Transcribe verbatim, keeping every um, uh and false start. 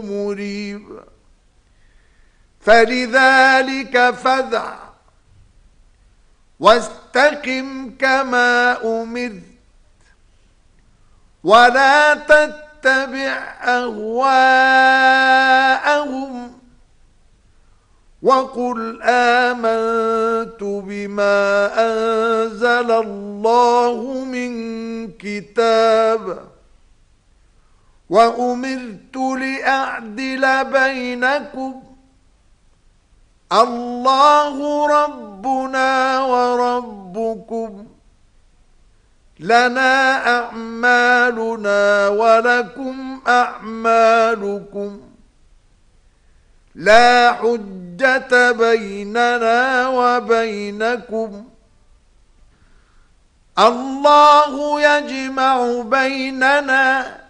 مريب. فلذلك فادع واستقم كما أمرت ولا تتبع أهواءهم وقل آمنت بما أنزل الله من كتاب وأمرت لأعدل بينكم الله ربنا وربكم لنا أعمالنا ولكم أعمالكم لا حجة بيننا وبينكم الله يجمع بيننا